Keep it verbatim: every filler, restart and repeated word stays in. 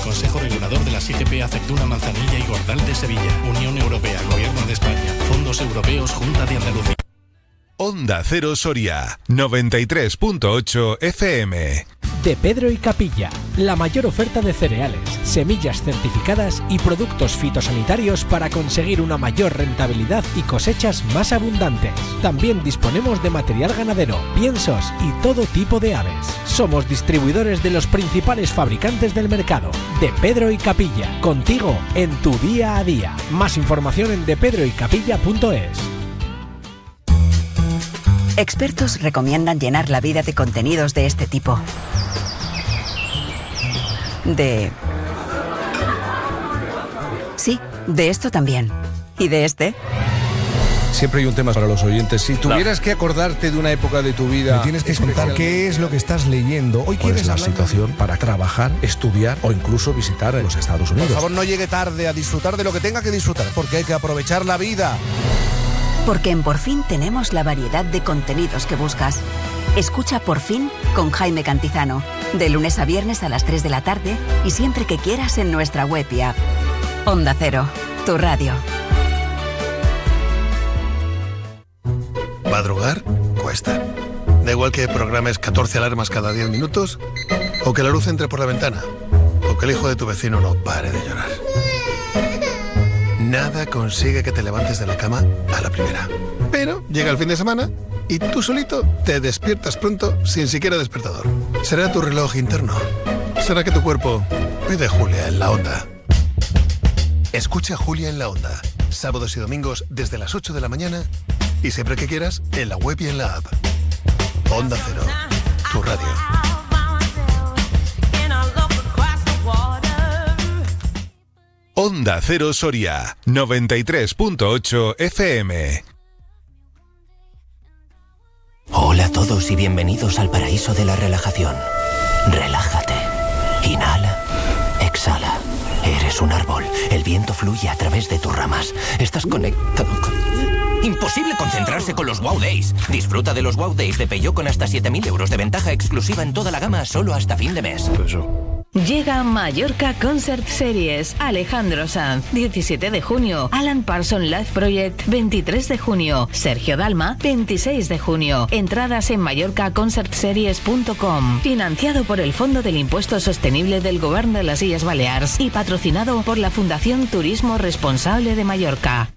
Consejo Regulador de las I G P Aceituna, Manzanilla y Gordal de Sevilla. Unión Europea, Gobierno de España, Fondos Europeos, Junta de Andalucía. Onda Cero Soria, noventa y tres punto ocho F M. De Pedro y Capilla, la mayor oferta de cereales, semillas certificadas y productos fitosanitarios para conseguir una mayor rentabilidad y cosechas más abundantes. También disponemos de material ganadero, piensos y todo tipo de aves. Somos distribuidores de los principales fabricantes del mercado. De Pedro y Capilla, contigo en tu día a día. Más información en de pedro y capilla punto es. Expertos recomiendan llenar la vida de contenidos de este tipo. De... Sí, de esto también. ¿Y de este? Siempre hay un tema para los oyentes. Si tuvieras que acordarte de una época de tu vida... Me tienes que contar qué es lo que estás leyendo. Hoy quieres la hablar situación de... para trabajar, estudiar o incluso visitar los Estados Unidos. Por favor, no llegue tarde a disfrutar de lo que tenga que disfrutar, porque hay que aprovechar la vida. Porque en Por Fin tenemos la variedad de contenidos que buscas. Escucha Por Fin con Jaime Cantizano, de lunes a viernes a las tres de la tarde y siempre que quieras en nuestra web y app. Onda Cero, tu radio. Madrugar cuesta. Da igual que programes catorce alarmas cada diez minutos, o que la luz entre por la ventana, o que el hijo de tu vecino no pare de llorar. Nada consigue que te levantes de la cama a la primera. Pero llega el fin de semana y tú solito te despiertas pronto sin siquiera despertador. ¿Será tu reloj interno? ¿Será que tu cuerpo pide Julia en la Onda? Escucha Julia en la Onda, sábados y domingos desde las ocho de la mañana y siempre que quieras en la web y en la app. Onda Cero, tu radio. Onda Cero Soria, noventa y tres punto ocho F M. Hola a todos y bienvenidos al paraíso de la relajación. Relájate. Inhala. Exhala. Eres un árbol. El viento fluye a través de tus ramas. Estás conectado con... Imposible concentrarse con los Wow Days. Disfruta de los Wow Days de Peugeot con hasta siete mil euros de ventaja exclusiva en toda la gama solo hasta fin de mes. Llega Mallorca Concert Series. Alejandro Sanz, diecisiete de junio. Alan Parsons Live Project, veintitrés de junio. Sergio Dalma, veintiséis de junio. Entradas en mallorca concert series punto com. Financiado por el Fondo del Impuesto Sostenible del Govern de las Illes Balears y patrocinado por la Fundación Turismo Responsable de Mallorca.